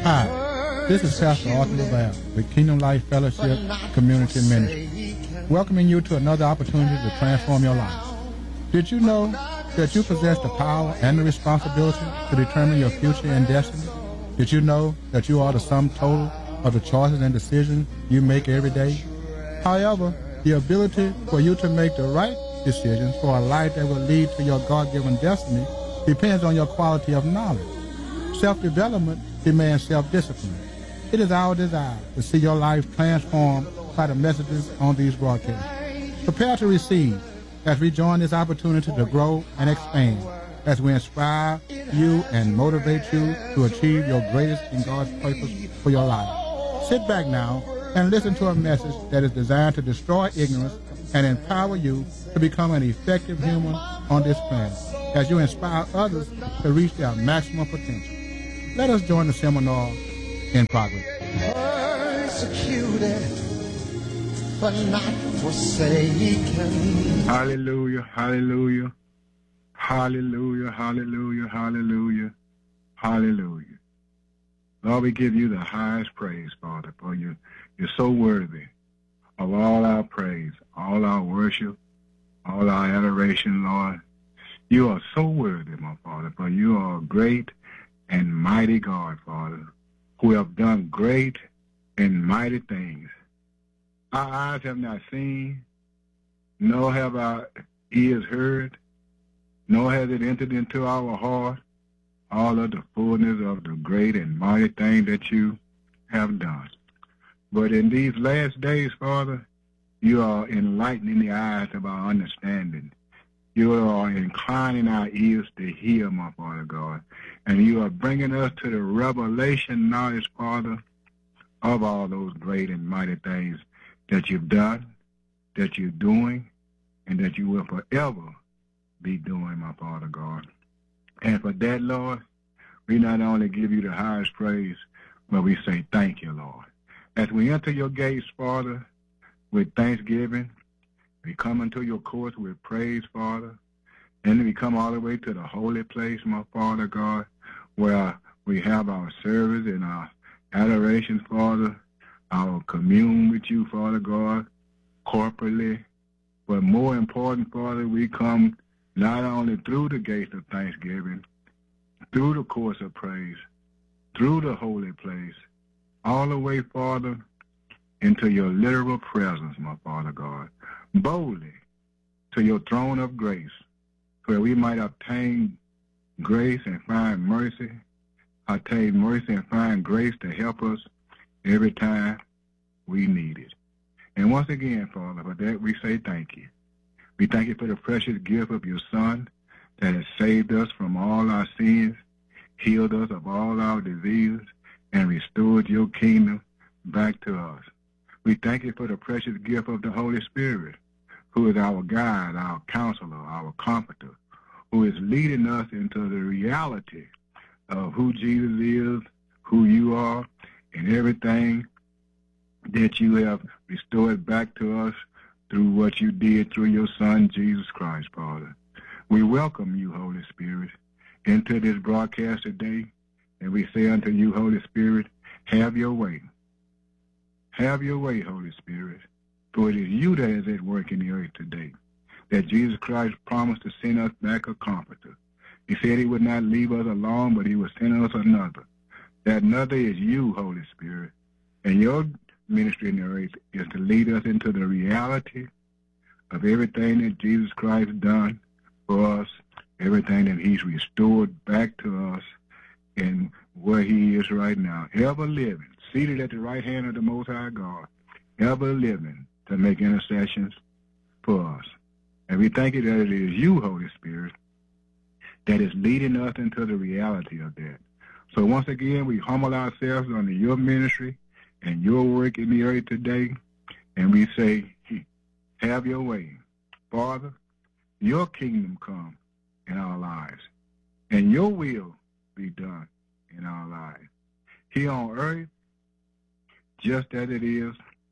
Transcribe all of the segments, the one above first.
Hi, this is Pastor Arthur LaValle with Kingdom Life Fellowship Community Ministry, welcoming you to another opportunity to transform your life. Did you know that you possess the power and the responsibility to determine your future and destiny? Did you know that you are the sum total of the choices and decisions you make every day? However, the ability for you to make the right decisions for a life that will lead to your God-given destiny depends on your quality of knowledge. Self-development demands self-discipline. It is our desire to see your life transformed by the messages on these broadcasts. Prepare to receive as we join this opportunity to grow and expand, as we inspire you and motivate you to achieve your greatest in God's purpose for your life. Sit back now and listen to a message that is designed to destroy ignorance and empower you to become an effective human on this planet, as you inspire others to reach their maximum potential. Let us join the seminar in progress. Persecuted, but not forsaken. Hallelujah, hallelujah, hallelujah, hallelujah, hallelujah, hallelujah. Lord, we give you the highest praise, Father, for you're so worthy of all our praise, all our worship, all our adoration, Lord. You are so worthy, my Father, for you are great and mighty God, Father, who have done great and mighty things. Our eyes have not seen, nor have our ears heard, nor has it entered into our heart all of the fullness of the great and mighty thing that you have done. But in these last days, Father, you are enlightening the eyes of our understanding. You are inclining our ears to hear, my Father God. And you are bringing us to the revelation knowledge, Father, of all those great and mighty things that you've done, that you're doing, and that you will forever be doing, my Father God. And for that, Lord, we not only give you the highest praise, but we say thank you, Lord. As we enter your gates, Father, with thanksgiving, we come into your courts with praise, Father, and we come all the way to the holy place, my Father God, where we have our service and our adoration, Father, our commune with you, Father God, corporately. But more important, Father, we come not only through the gates of thanksgiving, through the courts of praise, through the holy place, all the way, Father, into your literal presence, my Father God, boldly to your throne of grace, where we might obtain grace and find mercy, obtain mercy and find grace to help us every time we need it. And once again, Father, for that we say thank you. We thank you for the precious gift of your Son that has saved us from all our sins, healed us of all our diseases, and restored your kingdom back to us. We thank you for the precious gift of the Holy Spirit, who is our guide, our counselor, our comforter, who is leading us into the reality of who Jesus is, who you are, and everything that you have restored back to us through what you did through your Son, Jesus Christ, Father. We welcome you, Holy Spirit, into this broadcast today, and we say unto you, Holy Spirit, have your way. Have your way, Holy Spirit, for it is you that is at work in the earth today, that Jesus Christ promised to send us back a comforter. He said he would not leave us alone, but he would send us another. That another is you, Holy Spirit, and your ministry in the earth is to lead us into the reality of everything that Jesus Christ done for us, everything that he's restored back to us, and where he is right now, ever living, seated at the right hand of the Most High God, ever living to make intercessions for us. And we thank you that it is you, Holy Spirit, that is leading us into the reality of that. So once again, we humble ourselves under your ministry and your work in the earth today, and we say, have your way. Father, your kingdom come in our lives, and your will be done in our lives, here on earth, just as it is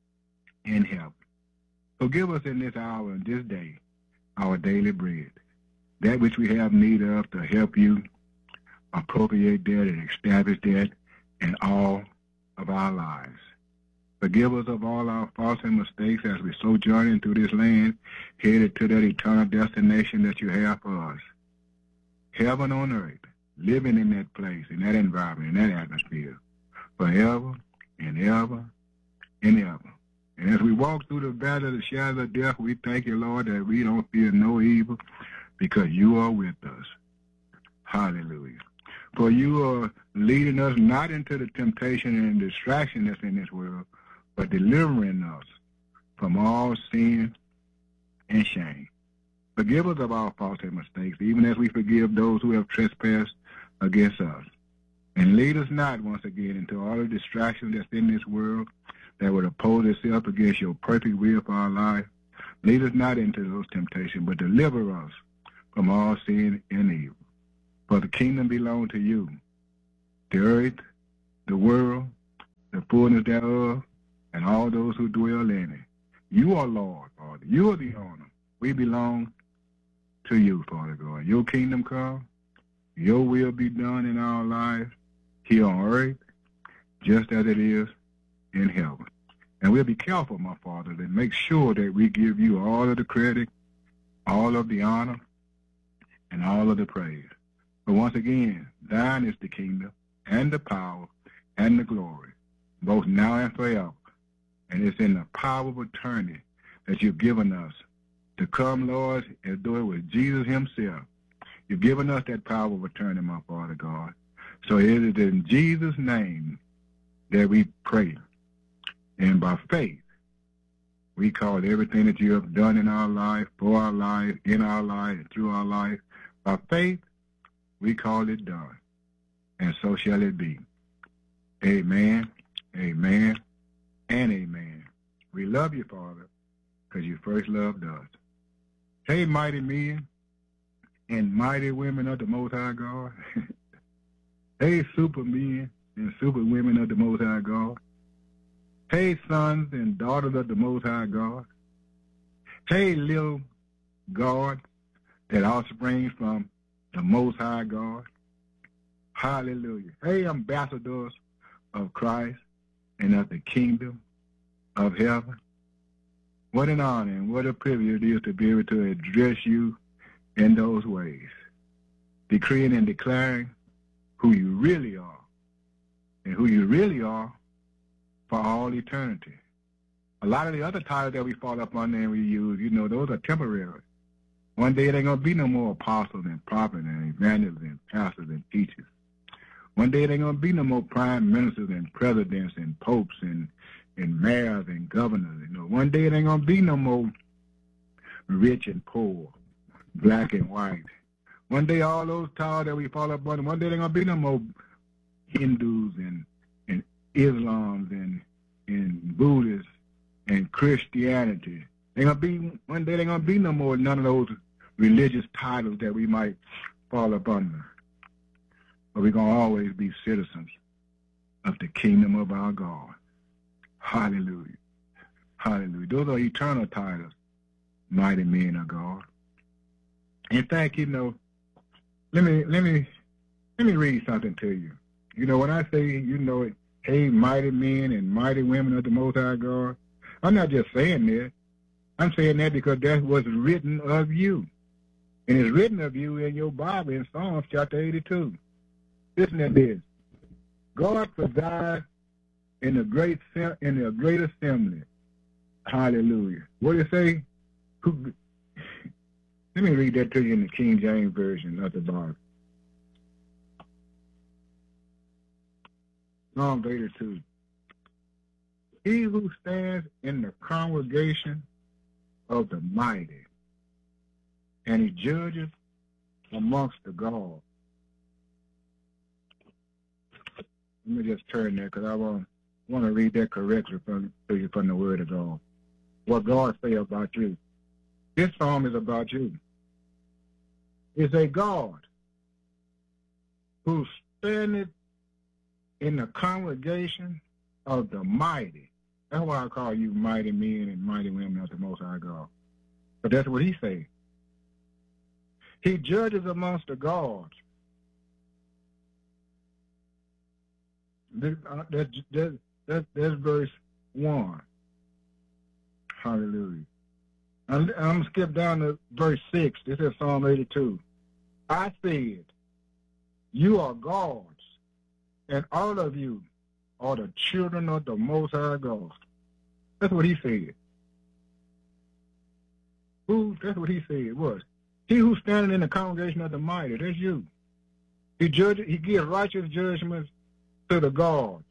in heaven. So give us in this hour and this day our daily bread, that which we have need of to help you appropriate that and establish that in all of our lives. Forgive us of all our faults and mistakes as we sojourn through this land, headed to that eternal destination that you have for us. Heaven on earth, living in that place, in that environment, in that atmosphere, forever and ever and ever. And as we walk through the valley of the shadow of death, we thank you, Lord, that we don't fear no evil because you are with us. Hallelujah. For you are leading us not into the temptation and distraction that's in this world, but delivering us from all sin and shame. Forgive us of our faults and mistakes, even as we forgive those who have trespassed against us. And lead us not once again into all the distractions that's in this world that would oppose itself against your perfect will for our life. Lead us not into those temptations, but deliver us from all sin and evil. For the kingdom belongs to you, the earth, the world, the fullness thereof, and all those who dwell in it. You are Lord, Father. You are the honor. We belong to you, Father God. Your kingdom come, your will be done in our lives here on earth, just as it is in heaven. And we'll be careful, my Father, to make sure that we give you all of the credit, all of the honor, and all of the praise. But once again, thine is the kingdom and the power and the glory, both now and forever. And it's in the power of eternity that you've given us to come, Lord, as though it was Jesus himself. You've given us that power of eternity, my Father God. So it is in Jesus' name that we pray. And by faith, we call everything that you have done in our life, for our life, in our life, and through our life. By faith, we call it done. And so shall it be. Amen, amen, and amen. We love you, Father, because you first loved us. Hey, mighty men and mighty women of the Most High God. Hey, super men and super women of the Most High God. Hey, sons and daughters of the Most High God. Hey, little God that offspring from the Most High God. Hallelujah. Hey, ambassadors of Christ and of the kingdom of heaven. What an honor and what a privilege it is to be able to address you in those ways, decreeing and declaring who you really are and who you really are for all eternity. A lot of the other titles that we fall up under and we use, you know, those are temporary. One day there ain't going to be no more apostles and prophets and evangelists and pastors and teachers. One day there ain't going to be no more prime ministers and presidents and popes and mayors and governors. You know, one day there ain't going to be no more rich and poor, black and white. One day all those titles that we fall up under, one day there ain't going to be no more Hindus and Islams and Buddhists and Christianity. One day there ain't going to be no more none of those religious titles that we might fall up under. But we're going to always be citizens of the kingdom of our God. Hallelujah. Hallelujah. Those are eternal titles, mighty men of God. In fact, you know, let me read something to you. You know, when I say, you know, hey, mighty men and mighty women of the Most High God, I'm not just saying that. I'm saying that because that's what's written of you. And it's written of you in your Bible in Psalms chapter 82. Listen to this. God presides in the great assembly. Hallelujah. What do you say? Let me read that to you in the King James Version of the Bible. Psalm 82. He who stands in the congregation of the mighty, and he judges amongst the gods. Let me just turn there because I want to read that correctly to you from the Word of God. What God say about you. This psalm is about you. It's a God who standeth in the congregation of the mighty. That's why I call you mighty men and mighty women of the Most High God. But that's what he says. He judges amongst the gods. That's verse 1. Hallelujah. I'm going to skip down to verse 6. This is Psalm 82. I said, you are gods, and all of you are the children of the Most High God. That's what he said. Who? That's what he said was. He who's standing in the congregation of the mighty, that's you. He gives righteous judgments to the gods.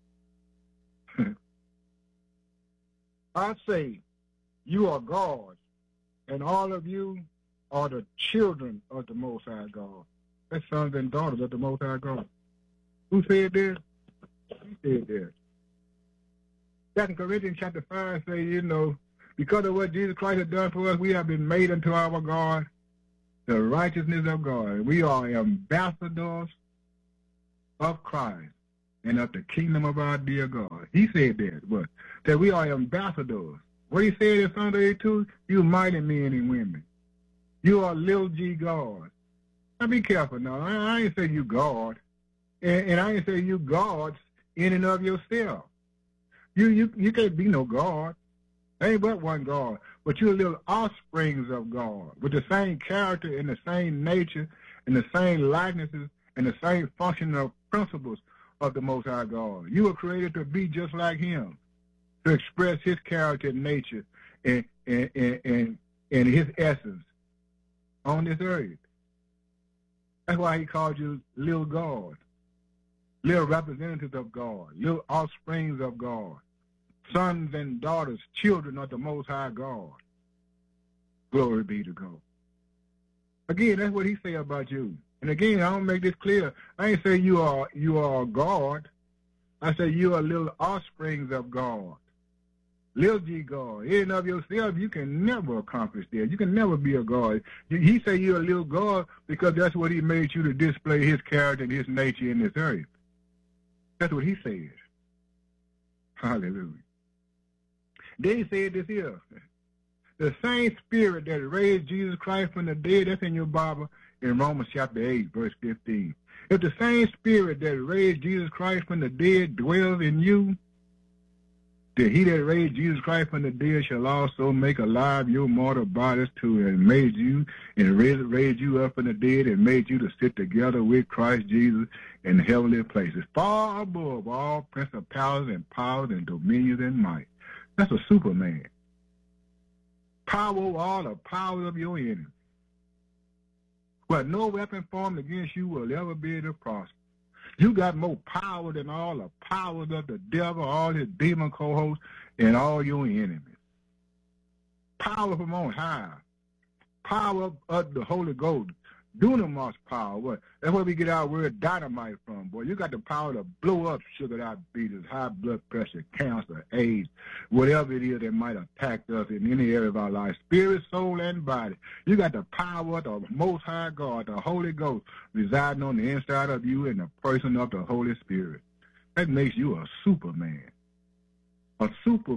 I say, you are gods, and all of you are the children of the Most High God. That's sons and daughters of the Most High God. Who said this? He said this. 2 Corinthians chapter 5 says, because of what Jesus Christ has done for us, we have been made unto our God the righteousness of God. We are ambassadors of Christ and of the kingdom of our dear God. He said that we are ambassadors. What he said in Psalm 82, you mighty men and women. You are little g gods. Now be careful now. I ain't say you God. And I ain't say you gods in and of yourself. You can't be no God. There ain't but one God. But you're little offsprings of God with the same character and the same nature and the same likenesses and the same functional principles of the Most High God. You were created to be just like him, to express his character and nature and his essence on this earth. That's why he called you little gods, little representatives of God, little offsprings of God, sons and daughters, children of the Most High God. Glory be to God. Again, that's what he say about you. And again, I don't make this clear. I ain't say you are God. I say you are little offsprings of God. Little g God. In and of yourself, you can never accomplish that. You can never be a God. He say you're a little God because that's what he made you to display his character and his nature in this earth. That's what he said. Hallelujah. Then he said this here. The same spirit that raised Jesus Christ from the dead, that's in your Bible in Romans chapter 8, verse 15. If the same spirit that raised Jesus Christ from the dead dwells in you, then he that raised Jesus Christ from the dead shall also make alive your mortal bodies too, and made you and raised you up from the dead and made you to sit together with Christ Jesus in heavenly places, far above all principalities and powers and dominions and might. That's a Superman. Power over all the powers of your enemy. But no weapon formed against you will ever be able to prosper. You got more power than all the powers of the devil, all his demon cohorts, and all your enemies. Power from on high. Power of the Holy Ghost. Dunamis power. That's where we get our word dynamite from, boy. You got the power to blow up sugar diabetes, high blood pressure, cancer, AIDS, whatever it is that might attack us in any area of our life, spirit, soul, and body. You got the power of the Most High God, the Holy Ghost, residing on the inside of you in the person of the Holy Spirit. That makes you a Superman, a super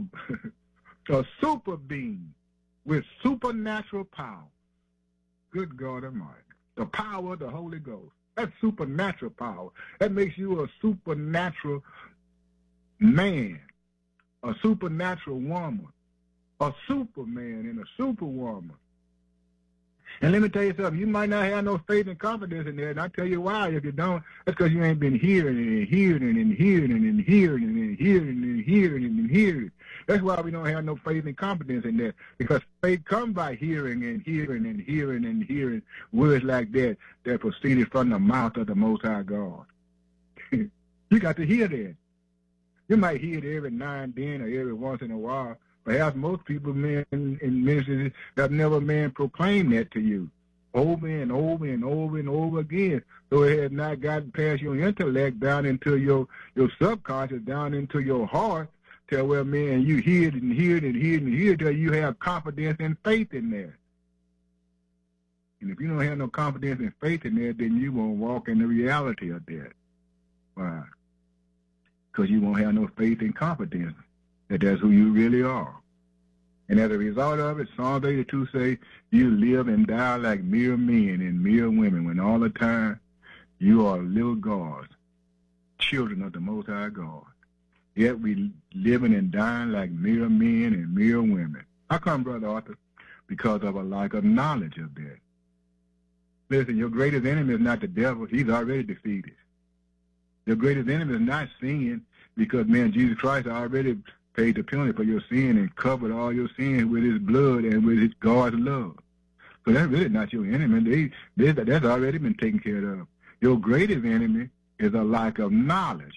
being with supernatural power. Good God Almighty. The power of the Holy Ghost. That's supernatural power. That makes you a supernatural man, a supernatural woman, a superman and a superwoman. And let me tell you something. You might not have no faith and confidence in that, and I'll tell you why. If you don't, that's because you ain't been hearing and hearing and hearing and hearing and hearing and hearing and hearing. That's why we don't have no faith and confidence in that, because faith comes by hearing and hearing and hearing and hearing words like that that proceeded from the mouth of the Most High God. You got to hear that. You might hear it every now and then or every once in a while. Perhaps most people, men in ministries, have never proclaimed that to you over and over and over and over again. So it has not gotten past your intellect down into your subconscious, down into your heart, till where, man, you hear it and hear it and hear it and hear it till you have confidence and faith in there. And if you don't have no confidence and faith in there, then you won't walk in the reality of that. Why? Because you won't have no faith and confidence that that's who you really are. And as a result of it, Psalm 82 say, you live and die like mere men and mere women, when all the time you are little gods, children of the Most High God. Yet we living and dying like mere men and mere women. How come, Brother Arthur? Because of a lack of knowledge of that. Listen, your greatest enemy is not the devil. He's already defeated. Your greatest enemy is not sin, because, man, Jesus Christ already paid the penalty for your sin and covered all your sins with his blood and with his God's love. So that's really not your enemy. That's already been taken care of. Your greatest enemy is a lack of knowledge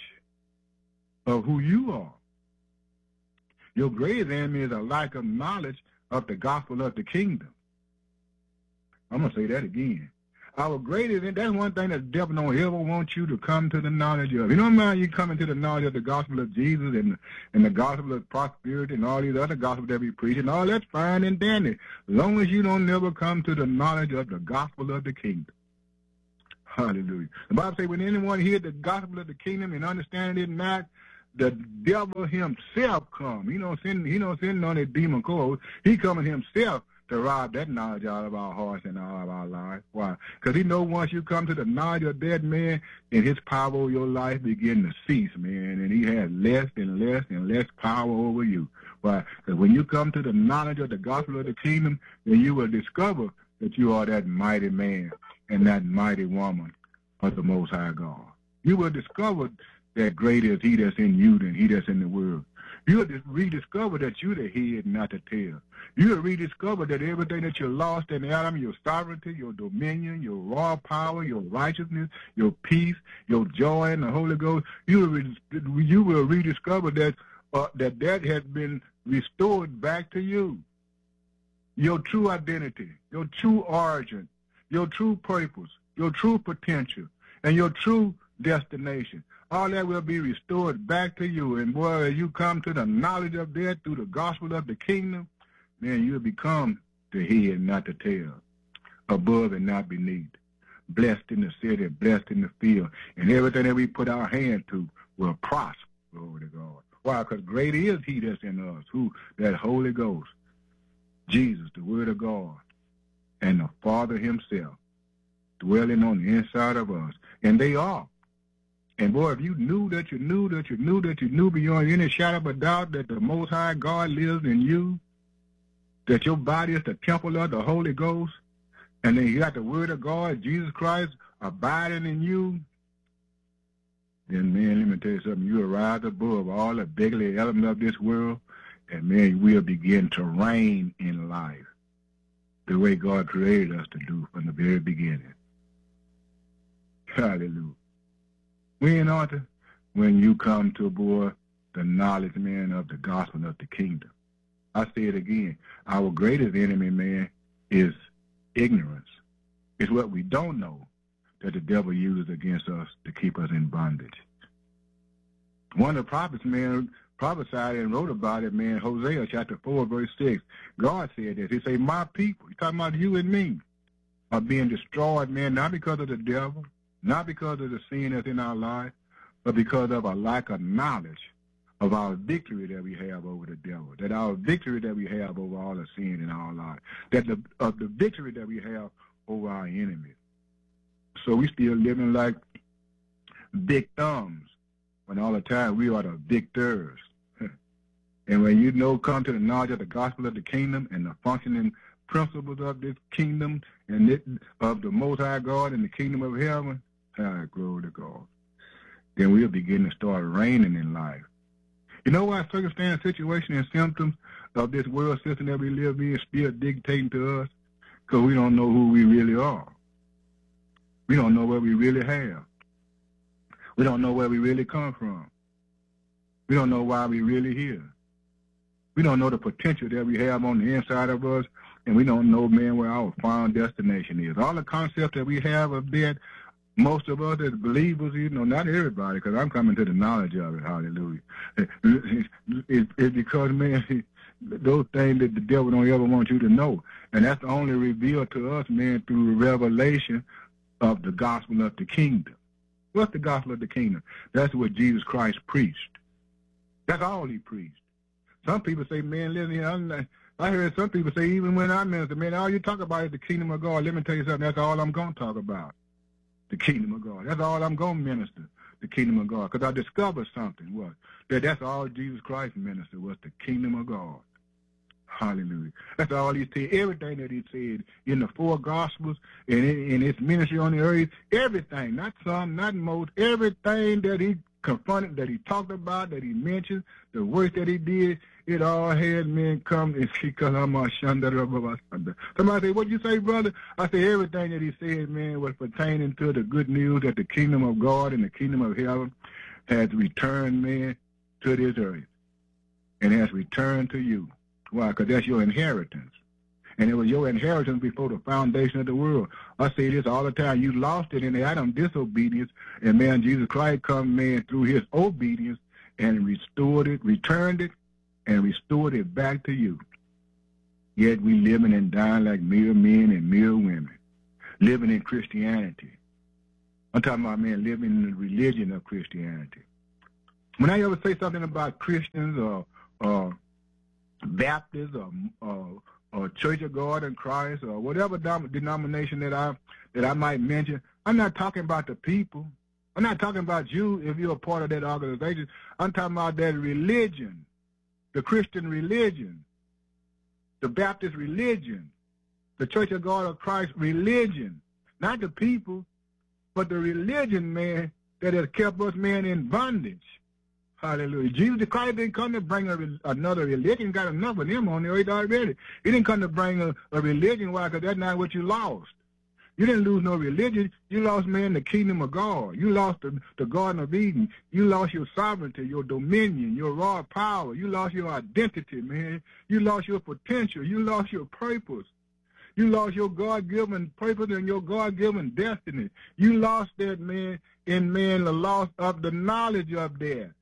of who you are. Your greatest enemy is a lack of knowledge of the gospel of the kingdom. I'm going to say that again. Our greatest enemy, that's one thing that the devil don't ever want you to come to the knowledge of. You don't mind you coming to the knowledge of the gospel of Jesus and the gospel of prosperity and all these other gospels that we preach, and all that's fine and dandy, as long as you don't never come to the knowledge of the gospel of the kingdom. Hallelujah. The Bible says, when anyone hears the gospel of the kingdom and understand it not, the devil himself come. He don't send on his demon codes. He coming himself to rob that knowledge out of our hearts and out of our lives. Why? Because he know once you come to the knowledge of that, man, and his power over your life begin to cease, man, and he has less and less and less power over you. Why? Because when you come to the knowledge of the gospel of the kingdom, then you will discover that you are that mighty man and that mighty woman of the Most High God. You will discover that greater is he that's in you than he that's in the world. You'll rediscover that you're the head, not the tail. You'll rediscover that everything that you lost in Adam, your sovereignty, your dominion, your raw power, your righteousness, your peace, your joy in the Holy Ghost, you will rediscover that that has been restored back to you. Your true identity, your true origin, your true purpose, your true potential, and your true destination. All that will be restored back to you. And boy, as you come to the knowledge of that through the gospel of the kingdom, man, you'll become the head, not the tail, above and not beneath, blessed in the city, blessed in the field, and everything that we put our hand to will prosper. Glory to God. Why? Because great is he that's in us, who? That Holy Ghost, Jesus, the Word of God, and the Father himself, dwelling on the inside of us. And they are. And boy, if you knew that you knew that you knew that you knew beyond any shadow of a doubt that the Most High God lives in you, that your body is the temple of the Holy Ghost, and then you got the Word of God, Jesus Christ, abiding in you, then, man, let me tell you something. You rise above all the beggarly elements of this world, and, man, we'll begin to reign in life the way God created us to do from the very beginning. Hallelujah. When, Arthur? When you come to, boy, the knowledge, man, of the gospel of the kingdom. I say it again. Our greatest enemy, man, is ignorance. It's what we don't know that the devil uses against us to keep us in bondage. One of the prophets, man, prophesied and wrote about it, man, Hosea chapter 4, verse 6. God said this. He said, my people, he's talking about you and me, are being destroyed, man, not because of the devil, not because of the sin that's in our life, but because of a lack of knowledge of our victory that we have over the devil, that our victory that we have over all the sin in our life, that of the victory that we have over our enemies. So we still living like big thumbs, when all the time we are the victors. And when you know, come to the knowledge of the gospel of the kingdom and the functioning principles of this kingdom and of the Most High God and the kingdom of heaven, glory to God, then we'll begin to start reigning in life. You know why circumstance, situation, and symptoms of this world system that we live in still dictating to us? Because we don't know who we really are. We don't know what we really have. We don't know where we really come from. We don't know why we're really here. We don't know the potential that we have on the inside of us, and we don't know, man, where our final destination is. All the concepts that we have of that, most of us as believers, you know, not everybody, because I'm coming to the knowledge of it, hallelujah. It's because, man, those things that the devil don't ever want you to know. And that's only revealed to us, man, through the revelation of the gospel of the kingdom. What's the gospel of the kingdom? That's what Jesus Christ preached. That's all he preached. Some people say, man, listen, I heard some people say, even when I minister, man, all you talk about is the kingdom of God. Let me tell you something, that's all I'm going to talk about. The kingdom of God. That's all I'm going to minister. the kingdom of God. Because I discovered something, that's all Jesus Christ ministered was the kingdom of God. Hallelujah. That's all he said. Everything that he said in the 4 Gospels and in his ministry on the earth, everything, not some, not most, everything that he confronted, that he talked about, that he mentioned, the work that he did, it all had men come and see. Somebody say, what you say, brother? I say everything that he said, man, was pertaining to the good news that the kingdom of God and the kingdom of heaven has returned, man, to this earth and has returned to you. Why? Because that's your inheritance. And it was your inheritance before the foundation of the world. I say this all the time. You lost it in the Adam disobedience, and, man, Jesus Christ come, man, through his obedience and restored it, returned it, and restored it back to you. Yet we living and dying like mere men and mere women, living in Christianity. I'm talking about, man, living in the religion of Christianity. When I ever say something about Christians or Baptists or Church of God in Christ or whatever denomination that I might mention, I'm not talking about the people. I'm not talking about you if you're a part of that organization. I'm talking about that religion, the Christian religion, the Baptist religion, the Church of God of Christ religion. Not the people, but the religion, man, that has kept us, man, in bondage. Hallelujah. Jesus Christ didn't come to bring another religion. Got enough of them on the earth already. He didn't come to bring a religion. Why? Because that's not what you lost. You didn't lose no religion. You lost, man, the kingdom of God. You lost the Garden of Eden. You lost your sovereignty, your dominion, your raw power. You lost your identity, man. You lost your potential. You lost your purpose. You lost your God-given purpose and your God-given destiny. You lost that, man, in, man, the loss of the knowledge of that.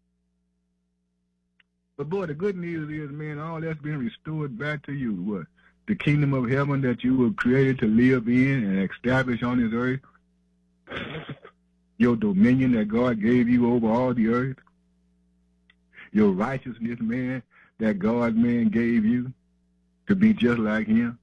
But, boy, the good news is, man, all that's been restored back to you. What? The kingdom of heaven that you were created to live in and establish on this earth. Your dominion that God gave you over all the earth. Your righteousness, man, that God, man, gave you to be just like him.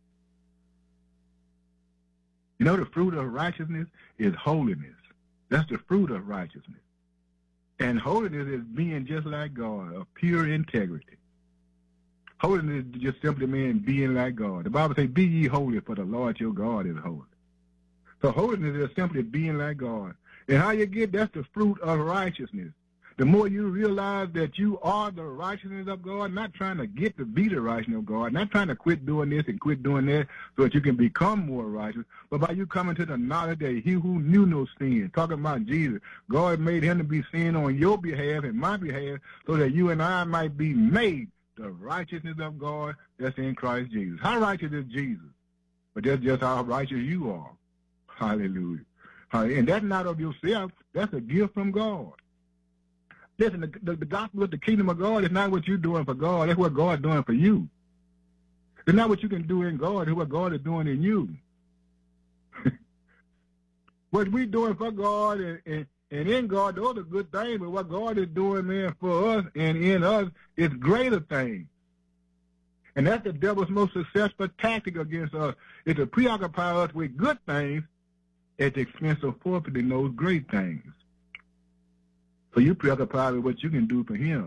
You know, the fruit of righteousness is holiness. That's the fruit of righteousness. And holiness is being just like God, of pure integrity. Holiness is just simply, man, being like God. The Bible says, be ye holy, for the Lord your God is holy. So holiness is simply being like God. And how you get, that's the fruit of righteousness. The more you realize that you are the righteousness of God, not trying to get to be the righteousness of God, not trying to quit doing this and quit doing that so that you can become more righteous, but by you coming to the knowledge that he who knew no sin, talking about Jesus, God made him to be sin on your behalf and my behalf so that you and I might be made the righteousness of God that's in Christ Jesus. How righteous is Jesus? But that's just how righteous you are. Hallelujah. And that's not of yourself. That's a gift from God. Listen, the gospel of the kingdom of God is not what you're doing for God. That's what God's doing for you. It's not what you can do in God. It's what God is doing in you. What we're doing for God and in God, those are good things. But what God is doing, man, for us and in us is greater things. And that's the devil's most successful tactic against us, is to preoccupy us with good things at the expense of forfeiting those great things. So you preoccupy with what you can do for him.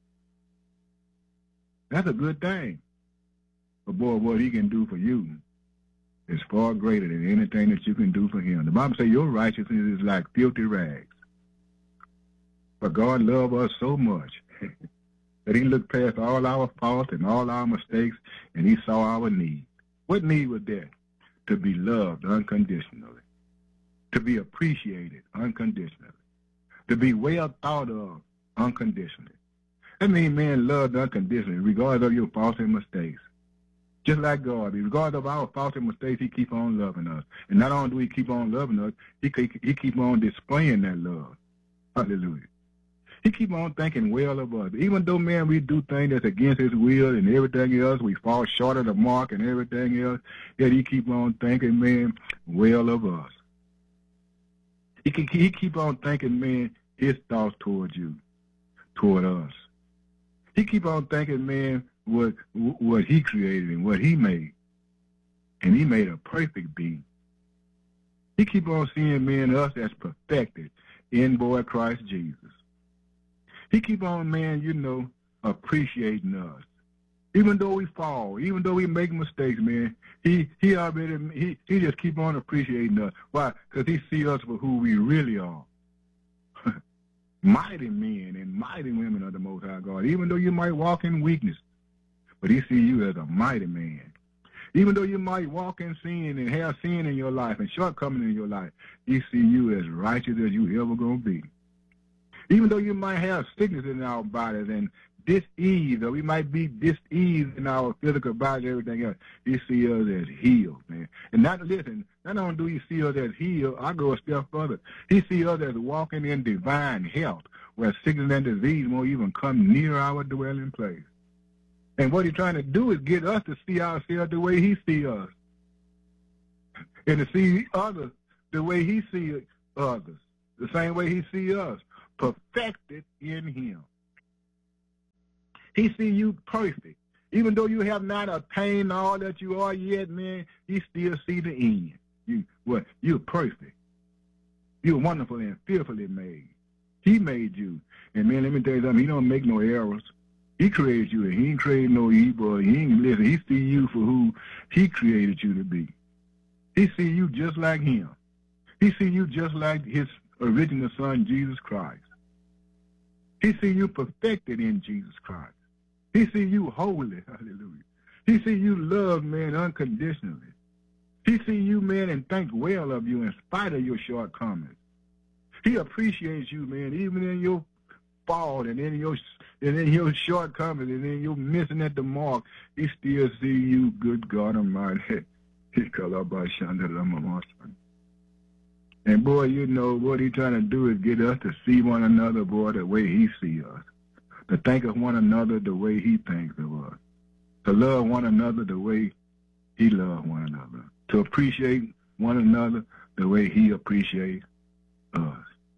That's a good thing. But, boy, what he can do for you is far greater than anything that you can do for him. The Bible says your righteousness is like filthy rags. But God loved us so much that he looked past all our faults and all our mistakes, and he saw our need. What need was that? To be loved unconditionally, to be appreciated unconditionally, to be well thought of unconditionally. That means, man, loved unconditionally, regardless of your faults and mistakes. Just like God, regardless of our faults and mistakes, he keep on loving us. And not only do he keep on loving us, he keep on displaying that love. Hallelujah. He keep on thinking well of us. Even though, man, we do things that's against his will and everything else, we fall short of the mark and everything else, yet he keep on thinking, man, well of us. He keep on thinking, man, his thoughts towards you, toward us. He keep on thinking, man, what he created and what he made. And he made a perfect being. He keep on seeing, man, us as perfected in boy Christ Jesus. He keep on, man, appreciating us. Even though we fall, even though we make mistakes, man, he just keep on appreciating us. Why? Because he see us for who we really are. Mighty men and mighty women of the Most High God. Even though you might walk in weakness, but he see you as a mighty man. Even though you might walk in sin and have sin in your life and shortcomings in your life, he see you as righteous as you ever going to be. Even though you might have sickness in our bodies and dis-ease, or we might be dis-ease in our physical body and everything else, he see us as healed, man. And not only do he see us as healed, I go a step further. He see us as walking in divine health, where sickness and disease won't even come near our dwelling place. And what he's trying to do is get us to see ourselves the way he sees us. And to see others the way he sees others. The same way he sees us. Perfected in him. He see you perfect. Even though you have not attained all that you are yet, man, he still see the end. You're perfect. You're wonderfully and fearfully made. He made you. And man, let me tell you something, he don't make no errors. He created you, and he ain't created no evil. He ain't listen. He see you for who he created you to be. He see you just like him. He see you just like his original son, Jesus Christ. He see you perfected in Jesus Christ. He see you holy, hallelujah. He see you loved, man, unconditionally. He see you, man, and think well of you in spite of your shortcomings. He appreciates you, man, even in your fault and in your shortcomings and in your missing at the mark. He still see you, good God Almighty. And boy, what he's trying to do is get us to see one another, boy, the way he sees us. To think of one another the way he thinks of us. To love one another the way he loves one another. To appreciate one another the way he appreciates us.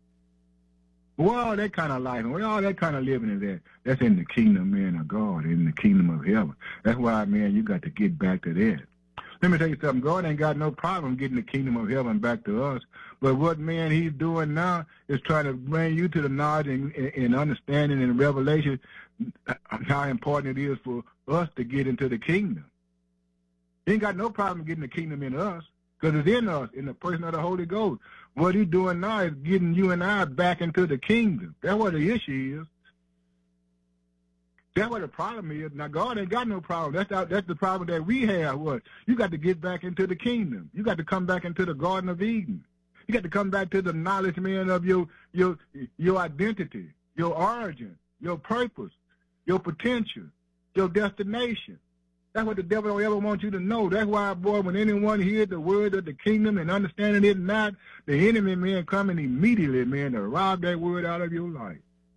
Well, all that kind of life, and all that kind of living is that. That's in the kingdom, man, of God, in the kingdom of heaven. That's why, man, you got to get back to that. Let me tell you something. God ain't got no problem getting the kingdom of heaven back to us. But what, man, he's doing now is trying to bring you to the knowledge and understanding and revelation how important it is for us to get into the kingdom. He ain't got no problem getting the kingdom in us because it's in us, in the person of the Holy Ghost. What he's doing now is getting you and I back into the kingdom. That's what the issue is. That's what the problem is. Now, God ain't got no problem. That's the problem that we have. What? You got to get back into the kingdom. You got to come back into the Garden of Eden. You got to come back to the knowledge, man, of your identity, your origin, your purpose, your potential, your destination. That's what the devil don't ever want you to know. That's why, boy, when anyone hears the word of the kingdom and understanding it not, the enemy, man, coming immediately, man, to rob that word out of your life.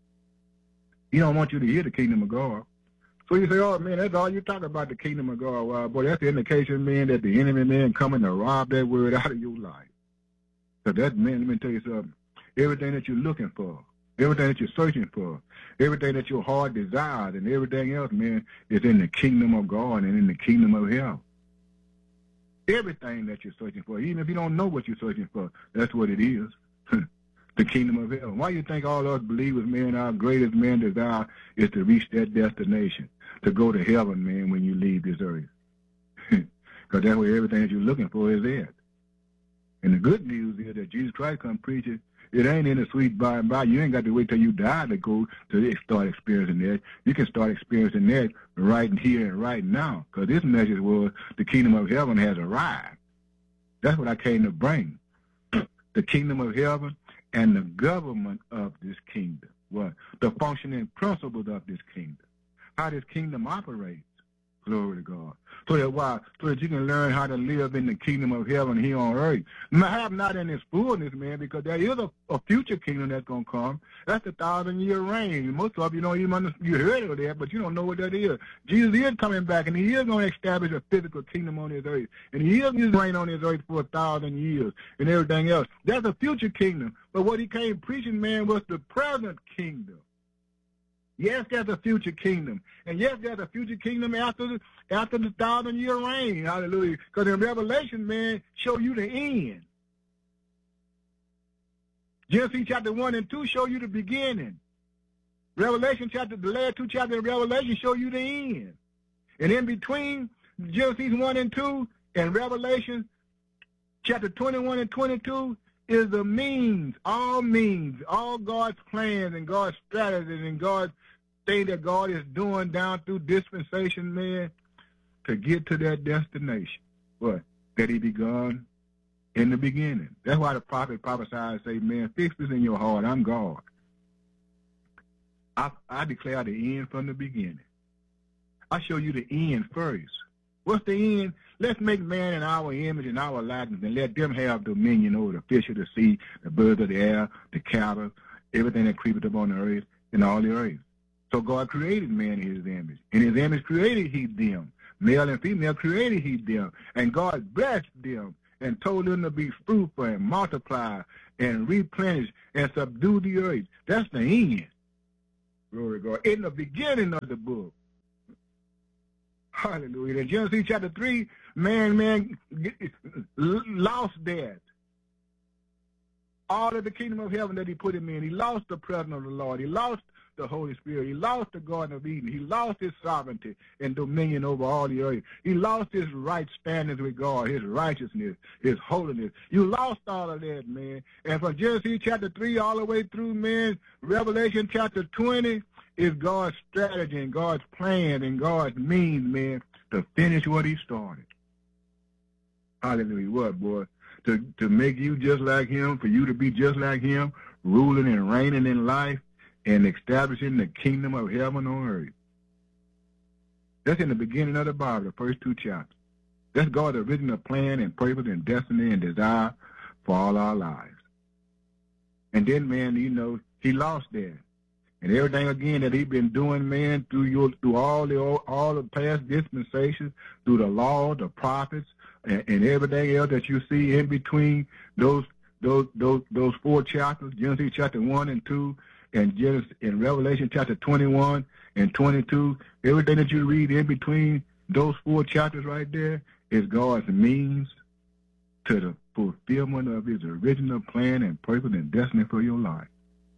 He don't want you to hear the kingdom of God. So you say, oh, man, that's all you talk about, the kingdom of God. Well, boy, that's the indication, man, that the enemy, man, coming to rob that word out of your life. So that, man, let me tell you something. Everything that you're looking for, everything that you're searching for, everything that your heart desires, and everything else, man, is in the kingdom of God and in the kingdom of hell. Everything that you're searching for, even if you don't know what you're searching for, that's what it is. The kingdom of heaven. Why you think all us believers, man, our greatest man desire is to reach that destination, to go to heaven, man, when you leave this earth? Because that's where everything that you're looking for is at. And the good news is that Jesus Christ come preaching. It ain't in the sweet by and by. You ain't got to wait till you die to go to start experiencing that. You can start experiencing that right here and right now. Because this message was the kingdom of heaven has arrived. That's what I came to bring. The kingdom of heaven and the government of this kingdom. What? The functioning principles of this kingdom. How this kingdom operates. Glory to God. So that you can learn how to live in the kingdom of heaven here on earth. Have not in its fullness, man, because there is a future kingdom that's going to come. That's the 1,000-year reign. Most of you don't even understand. You heard of that, but you don't know what that is. Jesus is coming back, and he is going to establish a physical kingdom on this earth. And he is going to reign on this earth for 1,000 years and everything else. That's a future kingdom. But what he came preaching, man, was the present kingdom. Yes, there's a future kingdom. And yes, there's a future kingdom after the 1,000-year reign. Hallelujah. Because in Revelation, man, show you the end. Genesis chapter 1 and 2 show you the beginning. Revelation chapter, the last 2 chapters of Revelation show you the end. And in between Genesis 1 and 2 and Revelation chapter 21 and 22 is the means, all God's plans and God's strategies and God's thing that God is doing down through dispensation, man, to get to that destination. What? That he begun in the beginning. That's why the prophet prophesied and say, man, fix this in your heart. I'm God. I declare the end from the beginning. I show you the end first. What's the end? Let's make man in our image and our likeness and let them have dominion over the fish of the sea, the birds of the air, the cattle, everything that creepeth upon the earth and all the earth. So God created man in his image. In his image created he them. Male and female created he them. And God blessed them and told them to be fruitful and multiply and replenish and subdue the earth. That's the end. Glory to God. In the beginning of the book. Hallelujah. In Genesis chapter 3, man lost that. All of the kingdom of heaven that he put him in. He lost the presence of the Lord. He lost the Holy Spirit. He lost the Garden of Eden. He lost his sovereignty and dominion over all the earth. He lost his right standings with God, his righteousness, his holiness. You lost all of that, man. And from Genesis chapter 3 all the way through, man, Revelation chapter 20 is God's strategy and God's plan and God's means, man, to finish what he started. Hallelujah. What, boy? To make you just like him, for you to be just like him, ruling and reigning in life, and establishing the kingdom of heaven on earth. That's in the beginning of the Bible, the first 2 chapters. That's God's original plan and purpose and destiny and desire for all our lives. And then, man, you know, he lost that. And everything, again, that he's been doing, man, through all the past dispensations, through the law, the prophets, and everything else that you see in between those 4 chapters, Genesis chapter 1 and 2, and Genesis in Revelation chapter 21 and 22, everything that you read in between those 4 chapters right there is God's means to the fulfillment of his original plan and purpose and destiny for your life.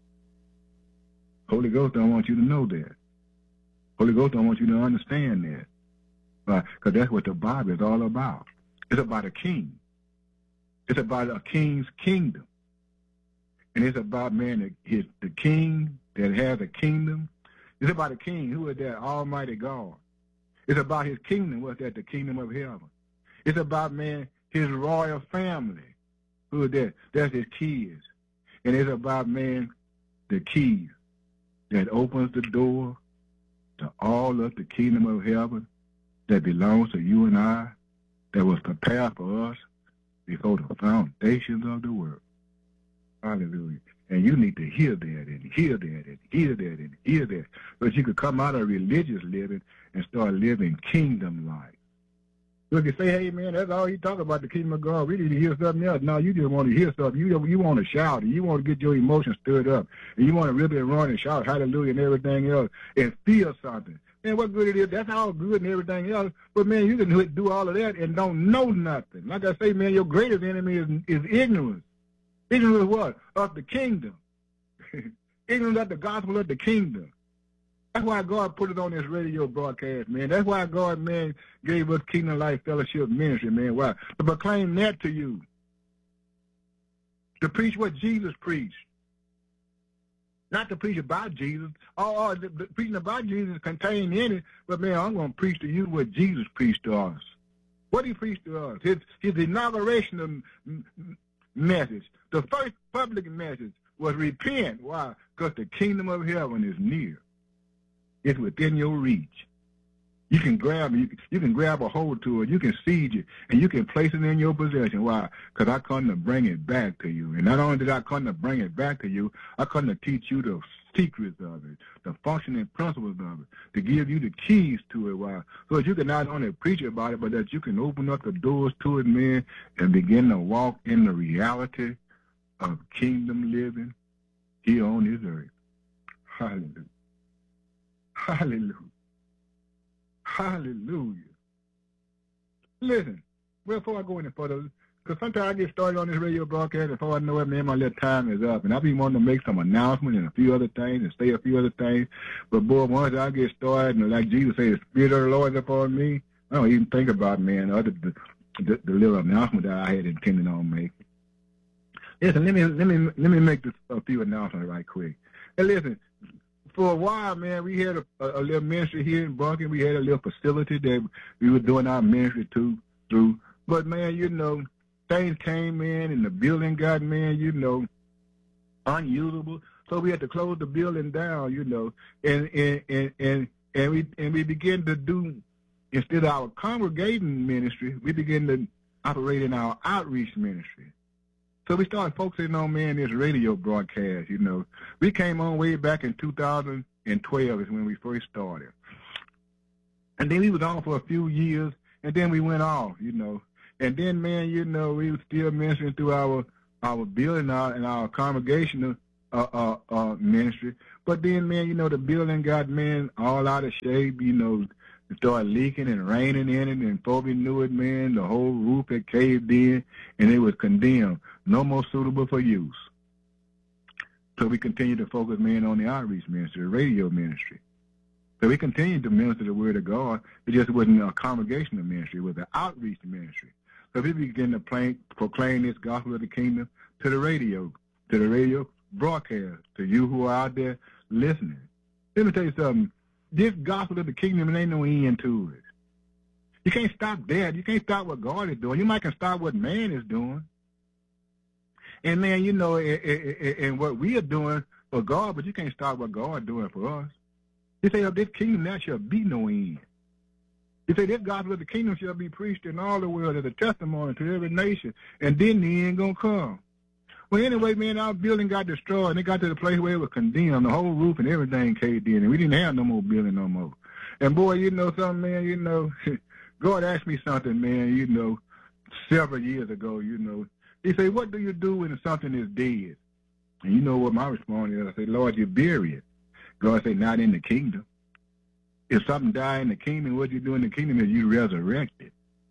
Holy Ghost don't want you to know that. Holy Ghost don't want you to understand that. Because that's what the Bible is all about. It's about a king. It's about a king's kingdom. And it's about, man, the king that has a kingdom. It's about a king who is that almighty God. It's about his kingdom, what's that? The kingdom of heaven. It's about, man, his royal family. Who is that? That's his kids. And it's about, man, the keys that opens the door to all of the kingdom of heaven that belongs to you and I, that was prepared for us before the foundations of the world. Hallelujah. And you need to hear that and hear that and hear that and hear that, so that you could come out of religious living and start living kingdom life. So if you say, hey, man, that's all he talking about, the kingdom of God, we need to hear something else. No, you just want to hear something. You want to shout, and you want to get your emotions stirred up, and you want to really run and shout hallelujah and everything else and feel something. Man, what good it is, that's all good and everything else. But, man, you can do all of that and don't know nothing. Like I say, man, your greatest enemy is ignorance. Ignorance of what? Of the kingdom. Ignorance of the gospel of the kingdom. That's why God put it on this radio broadcast, man. That's why God, man, gave us Kingdom Life Fellowship Ministry, man. Why? To proclaim that to you. To preach what Jesus preached. Not to preach about Jesus. The preaching about Jesus contained in it, but, man, I'm going to preach to you what Jesus preached to us. What he preached to us. His inauguration message. The first public message was repent. Why? Because the kingdom of heaven is near. It's within your reach. You can grab it. You can grab a hold to it. You can seize it, and you can place it in your possession. Why? Because I come to bring it back to you. And not only did I come to bring it back to you, I come to teach you the secrets of it, the functioning principles of it, to give you the keys to it. Why? So that you can not only preach about it, but that you can open up the doors to it, man, and begin to walk in the reality of kingdom living here on this earth. Hallelujah. Hallelujah. Hallelujah. Listen, before I go any further, because sometimes I get started on this radio broadcast, before I know it, man, my little time is up. And I be wanting to make some announcements and a few other things and say a few other things. But, boy, once I get started, and like Jesus said, the Spirit of the Lord is upon me, I don't even think about, man, the little announcement that I had intended on making. Listen, let me make a few announcements right quick. Hey, listen, for a while, man, we had a little ministry here in Bunker. We had a little facility that we were doing our ministry through. But, man, you know, things came in and the building got, man, you know, unusable. So we had to close the building down, you know, and we began to do, instead of our congregating ministry, we began to operate in our outreach ministry. So we started focusing on, man, this radio broadcast, you know. We came on way back in 2012 is when we first started. And then we was on for a few years, and then we went off, you know. And then, man, you know, we were still ministering through our building and our congregational ministry. But then, man, you know, the building got, man, all out of shape, you know. It started leaking and raining in it, and before we knew it, man, the whole roof had caved in, and it was condemned, no more suitable for use. So we continued to focus, man, on the outreach ministry, the radio ministry. So we continued to minister the Word of God. It just wasn't a congregational ministry. It was an outreach ministry. So we began to proclaim this gospel of the kingdom to the radio broadcast, to you who are out there listening. Let me tell you something. This gospel of the kingdom, it ain't no end to it. You can't stop there. You can't stop what God is doing. You might can stop what man is doing. And, man, you know, and what we are doing for God, but you can't stop what God is doing for us. He said, of this kingdom there shall be no end. He said, this gospel of the kingdom shall be preached in all the world as a testimony to every nation, and then the end going to come. Well, anyway, man, our building got destroyed, and it got to the place where it was condemned. The whole roof and everything caved in, and we didn't have no more building no more. And, boy, you know something, man, you know, God asked me something, man, you know, several years ago, you know. He said, what do you do when something is dead? And you know what my response is? I say, Lord, you bury it. God said, not in the kingdom. If something died in the kingdom, what you do in the kingdom is you resurrect it.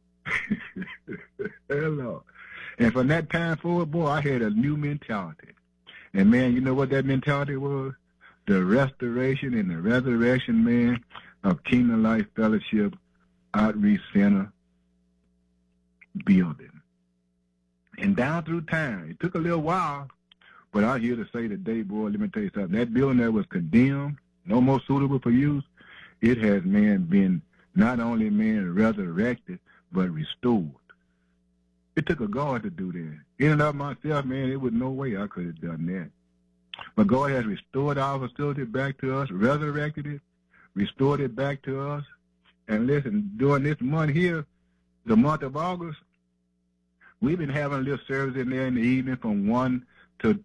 Hello. And from that time forward, boy, I had a new mentality. And, man, you know what that mentality was? The restoration and the resurrection, man, of Kingdom Life Fellowship Outreach Center building. And down through time, it took a little while, but I'm here to say today, boy, let me tell you something. That building that was condemned, no more suitable for use, it has, man, been not only, man, resurrected, but restored. It took a God to do that. In and of myself, man, there was no way I could have done that. But God has restored our facility back to us, resurrected it, restored it back to us. And listen, during this month here, the month of August, we've been having a little service in there in the evening from 1 to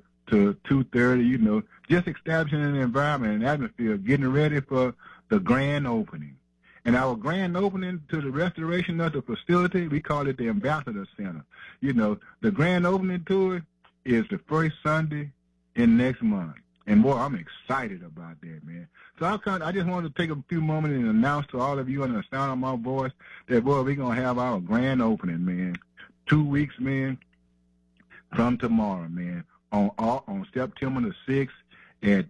2:30, you know, just establishing an environment and atmosphere, getting ready for the grand opening. And our grand opening to the restoration of the facility, we call it the Ambassador Center. You know, the grand opening to it is the first Sunday in next month. And, boy, I'm excited about that, man. So I just wanted to take a few moments and announce to all of you under the sound of my voice that, boy, we're going to have our grand opening, man. 2 weeks, man, from tomorrow, man, on September the 6th at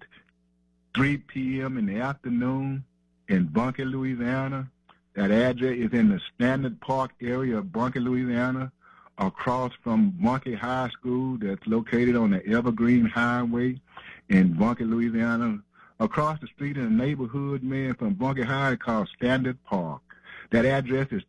3 p.m. in the afternoon in Bunker, Louisiana. That address is in the Standard Park area of Bunker, Louisiana, across from Bunker High School that's located on the Evergreen Highway in Bunker, Louisiana. Across the street in the neighborhood, man, from Bunker High called Standard Park. That address is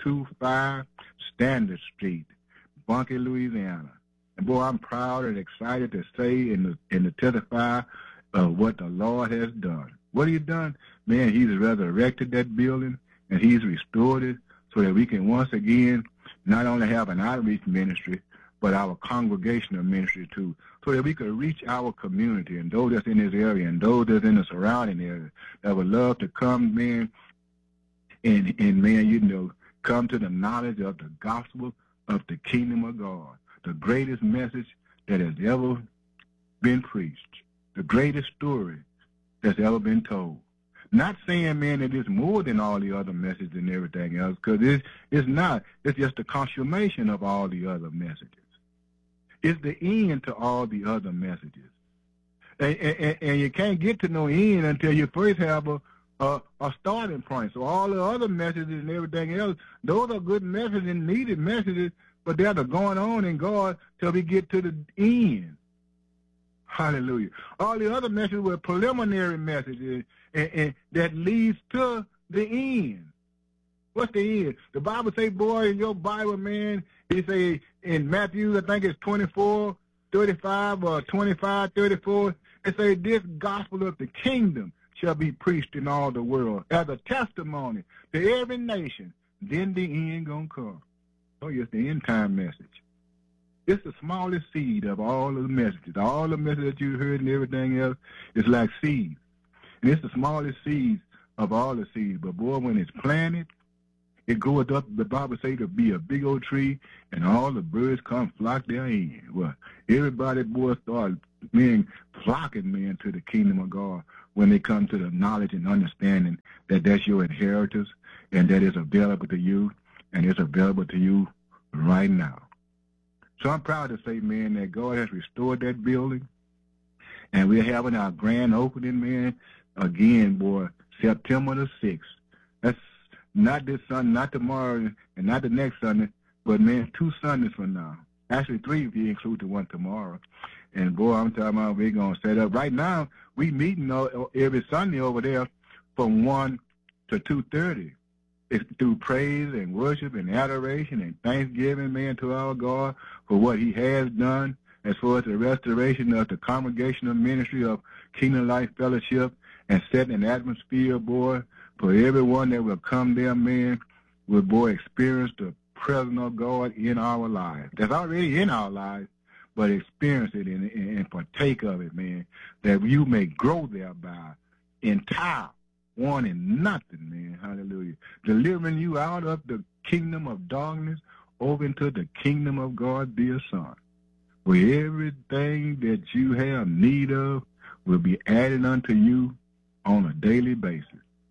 225 Standard Street, Bunker, Louisiana. And, boy, I'm proud and excited to say and to testify of what the Lord has done. What He's done? Man, He's resurrected that building, and He's restored it so that we can once again not only have an outreach ministry, but our congregational ministry too, so that we could reach our community and those that's in this area and those that's in the surrounding area that would love to come, man, and man, you know, come to the knowledge of the gospel of the kingdom of God, the greatest message that has ever been preached, the greatest story that's ever been told. Not saying, man, that it's more than all the other messages and everything else, because it's not. It's just the consummation of all the other messages. It's the end to all the other messages. And you can't get to no end until you first have a starting point. So all the other messages and everything else, those are good messages and needed messages, but they're going on in God till we get to the end. Hallelujah. All the other messages were preliminary messages and that leads to the end. What's the end? The Bible say, boy, in your Bible, man, it say in Matthew, I think it's 24:35 or 25:34, it say this gospel of the kingdom shall be preached in all the world as a testimony to every nation. Then the end gonna come. Oh, yes, the end time message. It's the smallest seed of all of the messages. All the messages that you heard and everything else is like seeds. And it's the smallest seeds of all the seeds. But, boy, when it's planted, it goes up, the Bible says, to be a big old tree, and all the birds come flock therein. Well, everybody, boy, start flocking, man, to the kingdom of God when they come to the knowledge and understanding that that's your inheritance and that is available to you, and it's available to you right now. So I'm proud to say, man, that God has restored that building, and we're having our grand opening, man, again, boy, September the 6th. That's not this Sunday, not tomorrow, and not the next Sunday, but, man, 2 Sundays from now. Actually, 3 if you include the one tomorrow. And, boy, I'm talking about we're going to set up. Right now, we meeting every Sunday over there from 1 to 2:30. It's through praise and worship and adoration and thanksgiving, man, to our God for what he has done as far as the restoration of the congregational ministry of Kingdom Life Fellowship and setting an atmosphere, boy, for everyone that will come there, man, will, boy, experience the presence of God in our lives. That's already in our lives, but experience it and partake of it, man, that you may grow thereby entire. Wanting nothing, man, hallelujah. Delivering you out of the kingdom of darkness over into the kingdom of God, dear Son, where everything that you have need of will be added unto you on a daily basis,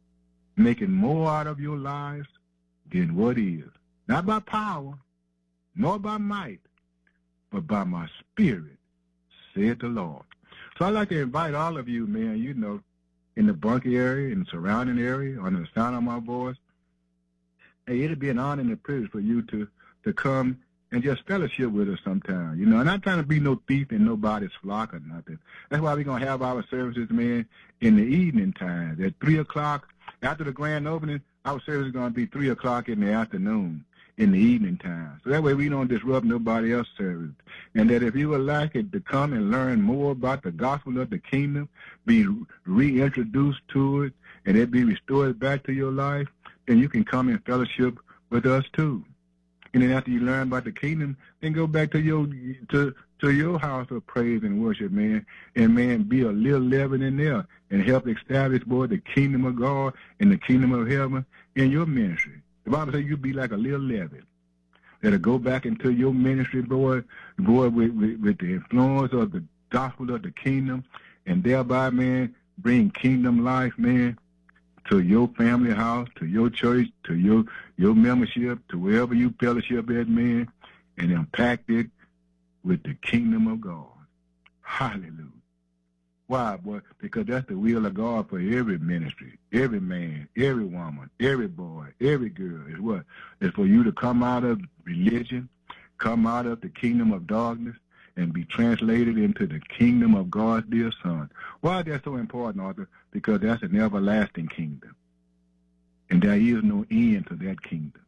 making more out of your lives than what is. Not by power, nor by might, but by my spirit, said the Lord. So I'd like to invite all of you, man, you know, in the Bunkie area, in the surrounding area, under the sound of my voice. Hey, it'll be an honor and a privilege for you to come and just fellowship with us sometime. You know, I'm not trying to be no thief in nobody's flock or nothing. That's why we're going to have our services, man, in the evening time. At 3 o'clock, after the grand opening, our service is going to be 3 o'clock in the afternoon, in the evening time. So that way we don't disrupt nobody else's service. And that if you would like it to come and learn more about the gospel of the kingdom, be reintroduced to it, and it be restored back to your life, then you can come and fellowship with us too. And then after you learn about the kingdom, then go back to your house of praise and worship, man. And, man, be a little leaven in there and help establish, boy, the kingdom of God and the kingdom of heaven in your ministry. The Bible says you be like a little leaven that'll go back into your ministry, boy, with the influence of the gospel of the kingdom, and thereby, man, bring kingdom life, man, to your family house, to your church, to your membership, to wherever you fellowship at, man, and impact it with the kingdom of God. Hallelujah. Why, boy? Because that's the will of God for every ministry, every man, every woman, every boy, every girl. Is what? It's for you to come out of religion, come out of the kingdom of darkness, and be translated into the kingdom of God's dear Son. Why is that so important, Arthur? Because that's an everlasting kingdom. And there is no end to that kingdom.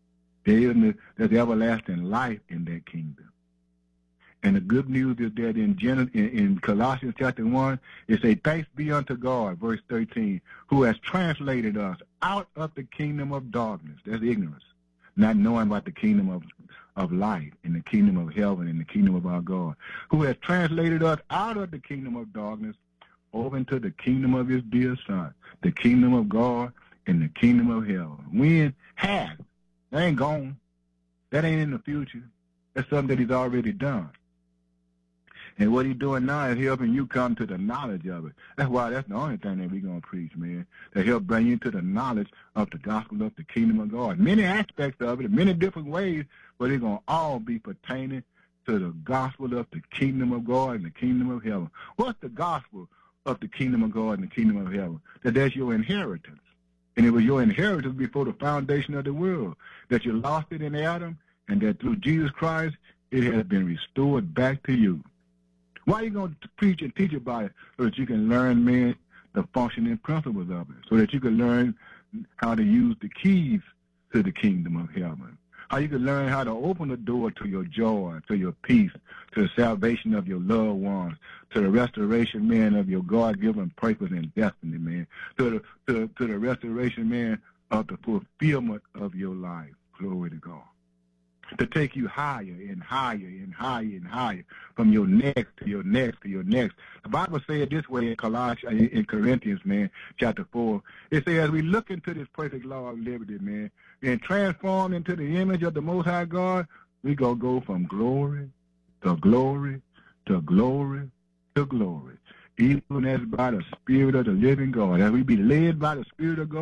There's everlasting life in that kingdom. And the good news is that in Colossians chapter 1, it says, thanks be unto God, verse 13, who has translated us out of the kingdom of darkness. That's ignorance. Not knowing about the kingdom of light and the kingdom of heaven and the kingdom of our God. Who has translated us out of the kingdom of darkness over into the kingdom of his dear Son, the kingdom of God and the kingdom of heaven. When has. That ain't gone. That ain't in the future. That's something that he's already done. And what he's doing now is helping you come to the knowledge of it. That's why that's the only thing that we're going to preach, man, to help bring you to the knowledge of the gospel of the kingdom of God. Many aspects of it, many different ways, but it's going to all be pertaining to the gospel of the kingdom of God and the kingdom of heaven. What's the gospel of the kingdom of God and the kingdom of heaven? That's your inheritance. And it was your inheritance before the foundation of the world, that you lost it in Adam, and that through Jesus Christ, it has been restored back to you. Why are you going to preach and teach about it? So that you can learn, man, the functioning principles of it, so that you can learn how to use the keys to the kingdom of heaven, how you can learn how to open the door to your joy, to your peace, to the salvation of your loved ones, to the restoration, man, of your God-given purpose and destiny, man, to the restoration, man, of the fulfillment of your life. Glory to God. To take you higher and higher and higher and higher, from your next to your next to your next. The Bible says this way in Corinthians, man, chapter 4. It says, as we look into this perfect law of liberty, man, and transformed into the image of the Most High God, we going to go from glory to glory to glory to glory, even as by the Spirit of the living God. As we be led by the Spirit of God,